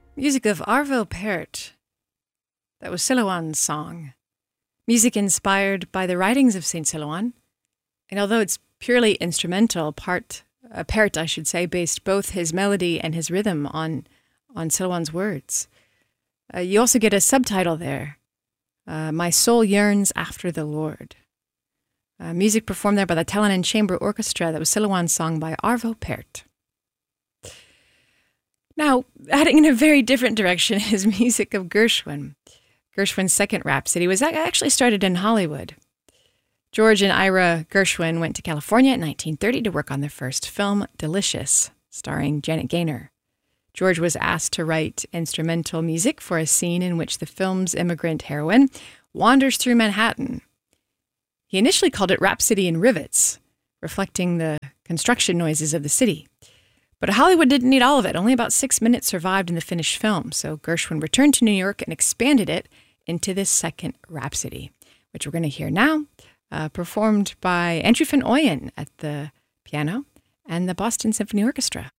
Music of Arvo Pärt. That was Silouan's song. Music inspired by the writings of Saint Silouan. And although it's purely instrumental, Pärt, I should say, based both his melody and his rhythm on Silouan's words. You also get a subtitle there. My soul yearns after the Lord. Music performed there by the Tellinen Chamber Orchestra. That was Silouan's song by Arvo Pärt. Now, heading in a very different direction is music of Gershwin. Gershwin's second Rhapsody was actually started in Hollywood. George and Ira Gershwin went to California in 1930 to work on their first film, Delicious, starring Janet Gaynor. George was asked to write instrumental music for a scene in which the film's immigrant heroine wanders through Manhattan. He initially called it Rhapsody in Rivets, reflecting the construction noises of the city. But Hollywood didn't need all of it. Only about 6 minutes survived in the finished film, so Gershwin returned to New York and expanded it into this second Rhapsody, which we're going to hear now, performed by Andrew Van Ooyen at the piano and the Boston Symphony Orchestra.